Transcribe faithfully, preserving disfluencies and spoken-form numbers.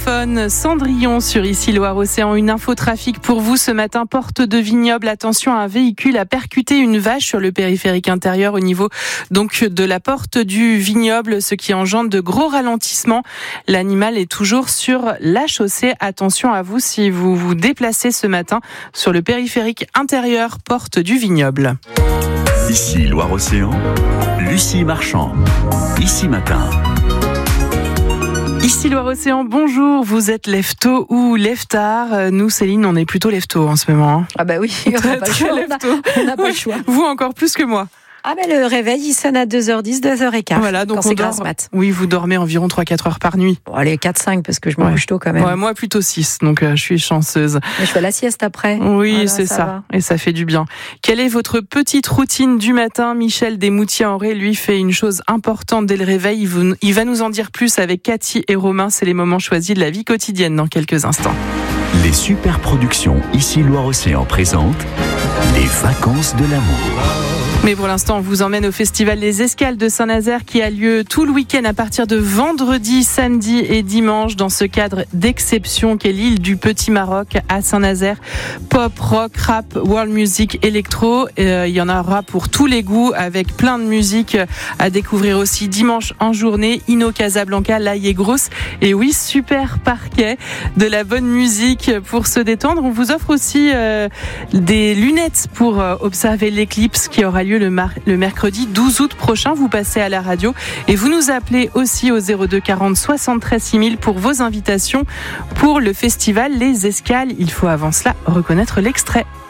téléphone. Cendrillon sur Ici Loire-Océan. Une info trafic pour vous ce matin. Porte de Vignoble. Attention, un véhicule a percuté une vache sur le périphérique intérieur au niveau donc de la porte du Vignoble, ce qui engendre de gros ralentissements. L'animal est toujours sur la chaussée. Attention à vous si vous vous déplacez ce matin sur le périphérique intérieur, porte du Vignoble. Ici Loire-Océan, Lucie Marchand. Ici Matin. Ici Loire-Océan, bonjour, vous êtes lève-tôt ou lève-tard? Nous, Céline, on est plutôt lève-tôt en ce moment. Ah bah oui, on n'a pas, pas, pas le choix. Vous encore plus que moi. Ah ben le réveil, il sonne à deux heures dix, deux heures quinze. Voilà, donc quand on c'est dort. grasse mat. Oui, vous dormez environ trois à quatre heures par nuit. Bon, allez, quatre cinq parce que je me ouais. couche tôt quand même. Ouais, moi plutôt six, donc euh, je suis chanceuse. Mais je fais la sieste après. Oui, voilà, c'est ça, ça, et ça fait du bien. Quelle est votre petite routine du matin? Michel Desmoutiers-en-Ré, lui, fait une chose importante dès le réveil. Il, vous, il va nous en dire plus avec Cathy et Romain. C'est les moments choisis de la vie quotidienne dans quelques instants. Les super productions Ici Loire-Océan présentent les vacances de l'amour. Mais pour l'instant, on vous emmène au Festival Les Escales de Saint-Nazaire qui a lieu tout le week-end à partir de vendredi, samedi et dimanche dans ce cadre d'exception qu'est l'île du Petit Maroc à Saint-Nazaire. Pop, rock, rap, world music, électro. Euh, il y en aura pour tous les goûts avec plein de musique à découvrir aussi dimanche en journée. Inno Casablanca, Laïe et Grosse. Et oui, super parquet, de la bonne musique pour se détendre. On vous offre aussi euh, des lunettes pour euh, observer l'éclipse qui aura lieu Le, mar- le mercredi douze août prochain. Vous passez à la radio et vous nous appelez aussi au zéro deux quarante soixante-treize six mille pour vos invitations pour le festival Les Escales. Il faut avant cela reconnaître l'extrait.